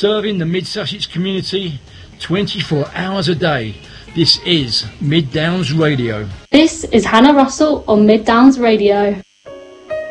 serving the Mid Sussex community 24 hours a day. This is Mid Downs Radio. This is Hannah Russell on Mid Downs Radio.